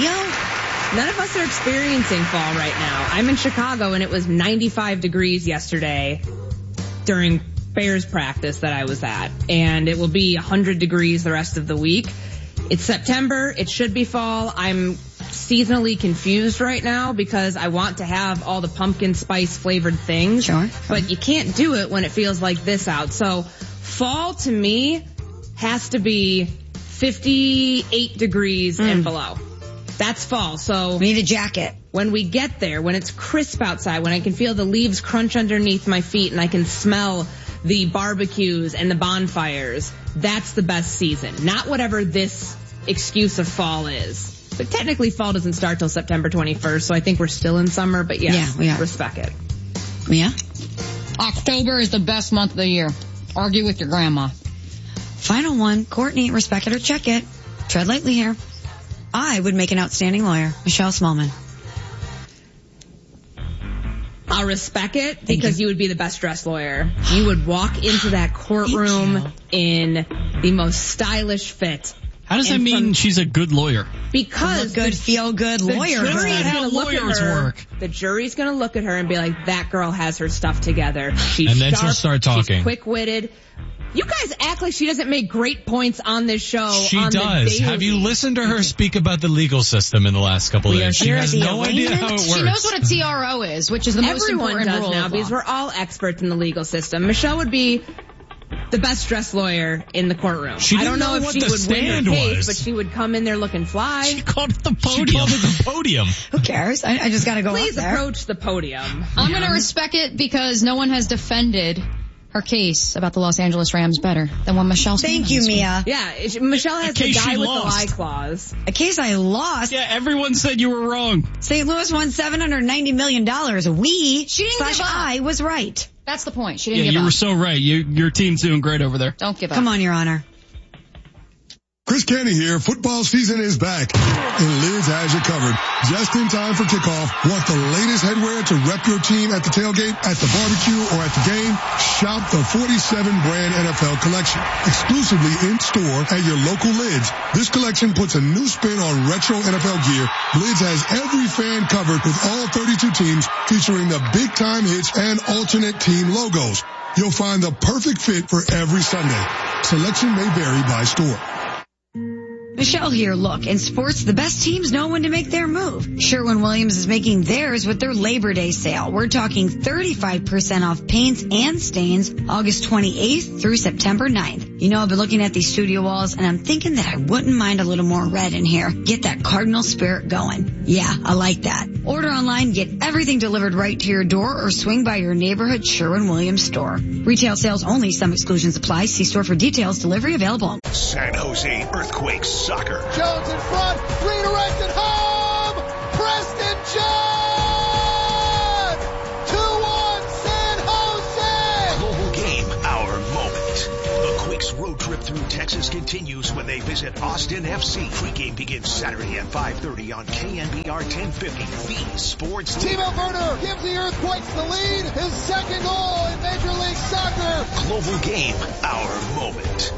us are experiencing fall right now. I'm in Chicago and it was 95 degrees yesterday during Bears practice that I was at, and it will be 100 degrees the rest of the week. It's September. It should be fall. I'm seasonally confused right now because I want to have all the pumpkin spice flavored things. Sure. But you can't do it when it feels like this out. So fall to me has to be 58 degrees and below. That's fall. So we need a jacket. When we get there, when it's crisp outside, when I can feel the leaves crunch underneath my feet and I can smell the barbecues and the bonfires, that's the best season. Not whatever this excuse of fall is. But technically fall doesn't start till September 21st, so I think we're still in summer, but yes, we are. Respect it. Mia? October is the best month of the year. Argue with your grandma. Final one. Courtney, respect it or check it. Tread lightly here. I would make an outstanding lawyer. Michelle Smallman. I'll respect it because you would be the best dressed lawyer. You would walk into that courtroom in the most stylish fit. How does that mean she's a good lawyer? Because look good, feel good lawyer. The jury's how lawyers work. The jury's going to look at her and be like, that girl has her stuff together. She's and then sharp, she'll start talking. She's quick-witted. You guys act like she doesn't make great points on this show. She does. Have you listened to her speak about the legal system in the last couple of days? She has no idea how it works. She knows what a TRO is, which is the most important rule. Everyone does now because we're all experts in the legal system. Michelle would be the best dressed lawyer in the courtroom. I don't know if she would win her case, but she would come in there looking fly. She called it the podium. She called it the podium. Who cares? I just got to go Please up there. approach the podium. I'm going to respect it because no one has defended her case about the Los Angeles Rams better than when Michelle. Thank you, Mia. Yeah, Michelle has the guy with the lie clause. A case I lost. Yeah, everyone said you were wrong. St. Louis won $790 million. She didn't give up. I was right. That's the point. She didn't give up. You were so right. Your team's doing great over there. Don't give up. Come on, Your Honor. Chris Canty here. Football season is back, and Lids has you covered. Just in time for kickoff. Want the latest headwear to rep your team at the tailgate, at the barbecue, or at the game? Shop the 47 brand NFL collection, exclusively in store at your local Lids. This collection puts a new spin on retro NFL gear. Lids has every fan covered with all 32 teams, featuring the big time hits and alternate team logos. You'll find the perfect fit for every Sunday. Selection may vary by store. Michelle here. Look, in sports, the best teams know when to make their move. Sherwin-Williams is making theirs with their Labor Day sale. We're talking 35% off paints and stains August 28th through September 9th. You know, I've been looking at these studio walls, and I'm thinking that I wouldn't mind a little more red in here. Get that Cardinal spirit going. Yeah, I like that. Order online, get everything delivered right to your door, or swing by your neighborhood Sherwin-Williams store. Retail sales only. Some exclusions apply. See store for details. Delivery available. San Jose Earthquakes soccer. Jones in front, redirected home, Preston John! 2-1 San Jose! Global game, our moment. The Quakes road trip through Texas continues when they visit Austin FC. Pre-game begins Saturday at 5:30 on KNBR 1050, the sports leader. Timo Werner gives the Earthquakes the lead, his second goal in Major League Soccer. Global game, our moment.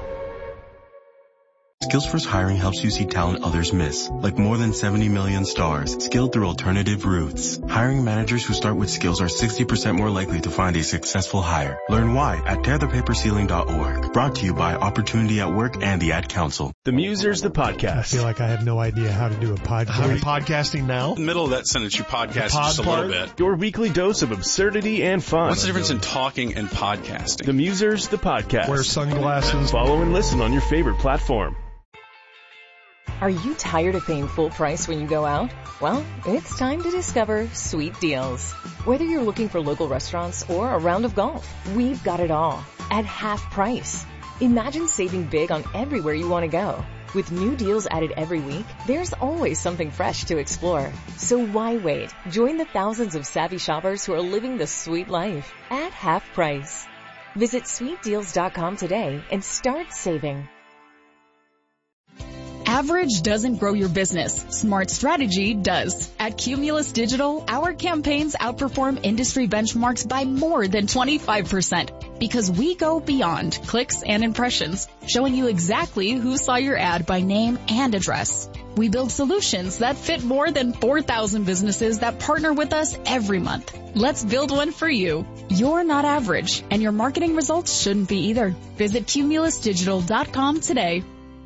Skillsforce Hiring helps you see talent others miss, like more than 70 million stars, skilled through alternative routes. Hiring managers who start with skills are 60% more likely to find a successful hire. Learn why at tearthepaperceiling.org. Brought to you by Opportunity at Work and the Ad Council. The Musers, the podcast. I feel like I have no idea how to do a podcast. Are we podcasting now? In the middle of that sentence, you podcast just a little bit. Your weekly dose of absurdity and fun. What's the difference in talking and podcasting? The Musers, the podcast. Wear sunglasses. Follow and listen on your favorite platform. Are you tired of paying full price when you go out? Well, it's time to discover Sweet Deals. Whether you're looking for local restaurants or a round of golf, we've got it all at half price. Imagine saving big on everywhere you want to go. With new deals added every week, there's always something fresh to explore. So why wait? Join the thousands of savvy shoppers who are living the sweet life at half price. Visit sweetdeals.com today and start saving. Average doesn't grow your business. Smart strategy does. At Cumulus Digital, our campaigns outperform industry benchmarks by more than 25% because we go beyond clicks and impressions, showing you exactly who saw your ad by name and address. We build solutions that fit more than 4,000 businesses that partner with us every month. Let's build one for you. You're not average, and your marketing results shouldn't be either. Visit cumulusdigital.com today.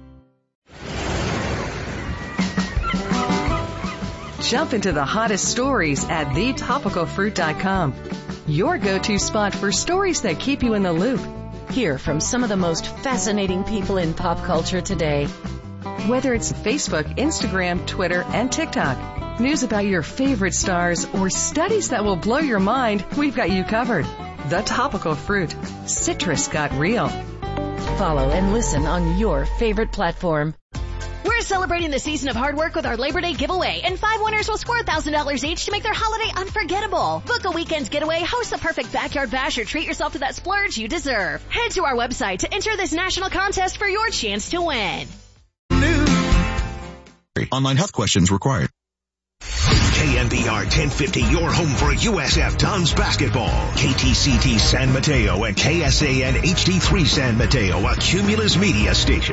Jump into the hottest stories at thetopicalfruit.com. Your go-to spot for stories that keep you in the loop. Hear from some of the most fascinating people in pop culture today. Whether it's Facebook, Instagram, Twitter, and TikTok, news about your favorite stars, or studies that will blow your mind, we've got you covered. The Topical Fruit. Citrus got real. Follow and listen on your favorite platform. We're celebrating the season of hard work with our Labor Day giveaway, and 5 winners will score $1,000 each to make their holiday unforgettable. Book a weekend's getaway, host the perfect backyard bash, or treat yourself to that splurge you deserve. Head to our website to enter this national contest for your chance to win. Online health questions required. KNBR 1050, your home for USF Dons basketball. KTCT San Mateo and KSAN HD3 San Mateo, a Cumulus media station.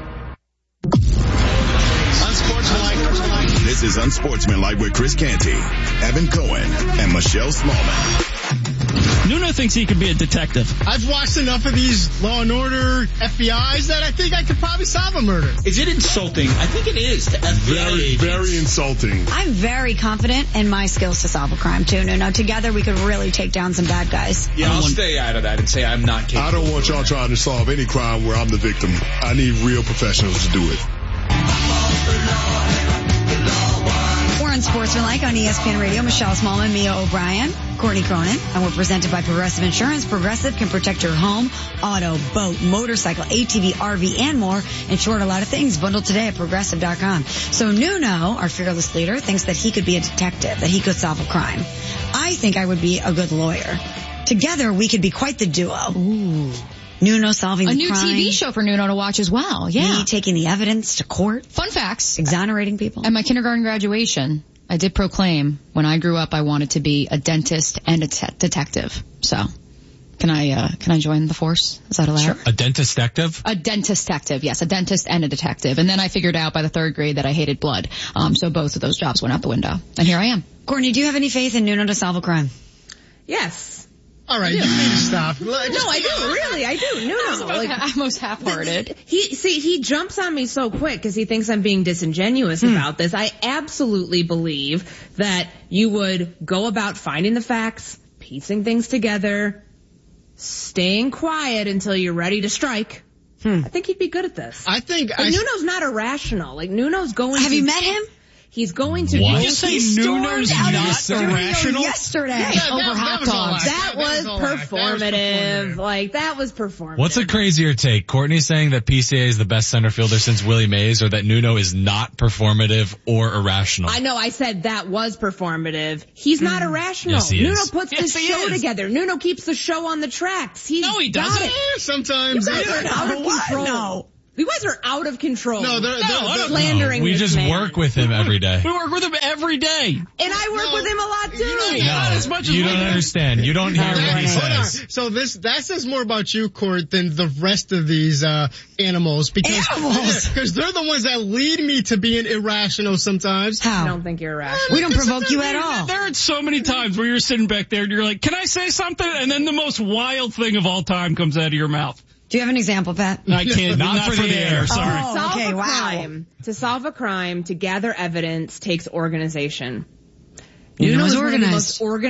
This is Unsportsmanlike with Chris Canty, Evan Cohen, and Michelle Smallman. Nuno thinks he could be a detective. I've watched enough of these Law and Order FBIs that I think I could probably solve a murder. Is it insulting? I think it is to FBI agents. Very insulting. I'm very confident in my skills to solve a crime too. No, together we could really take down some bad guys. Yeah, I'll stay out of that and say I'm not capable. I don't want y'all trying to solve any crime where I'm the victim. I need real professionals to do it. We're Unsportsmanlike on ESPN Radio. Michelle Smallman, Mia O'Brien, Courtney Cronin, and we're presented by Progressive Insurance. Progressive can protect your home, auto, boat, motorcycle, ATV, RV, and more. Insured a lot of things. Bundled today at Progressive.com. So Nuno, our fearless leader, thinks that he could be a detective, that he could solve a crime. I think I would be a good lawyer. Together, we could be quite the duo. Ooh. Nuno solving the crime. A new TV show for Nuno to watch as well. Yeah. Me taking the evidence to court. Fun facts. Exonerating people. At my kindergarten graduation, I did proclaim when I grew up I wanted to be a dentist and a detective. So, can I join the force? Is that allowed? Sure. A dentist detective? A dentist detective, yes, a dentist and a detective. And then I figured out by the 3rd grade that I hated blood. So both of those jobs went out the window. And here I am. Courtney, do you have any faith in Nuno to solve a crime? Yes. All right, you need to stop. No, I do. Really, I do. Nuno. I'm most half-hearted. He jumps on me so quick because he thinks I'm being disingenuous about this. I absolutely believe that you would go about finding the facts, piecing things together, staying quiet until you're ready to strike. I think he'd be good at this. Nuno's not irrational. Like, Nuno's going Have you met him? He's going to What? You say Nuno's not irrational? Yesterday. Over hot dogs. That was performative. Like, that was performative. What's a crazier take? Courtney saying that PCA is the best center fielder since Willie Mays, or that Nuno is not performative or irrational? I know, I said that was performative. He's not irrational. Yes, he Nuno is. puts the show together. Nuno keeps the show on the tracks. No, he doesn't. Sometimes. You guys are out of control. No. You guys are out of control. No, they're slandering We this just man. work with him every day. We work with him every day. And I work with him a lot too. Not as much as You we don't do. understand. You don't hear what he says. So that says more about you, Court, than the rest of these animals. Because they're the ones that lead me to being irrational sometimes. How? I don't think you're irrational. We don't provoke you at all. There are so many times where you're sitting back there and you're like, can I say something? And then the most wild thing of all time comes out of your mouth. Do you have an example, Pat? I can't. Not for the air. Sorry. To solve a crime, to gather evidence takes organization. Nuno's Nuno is one of the organized. most organized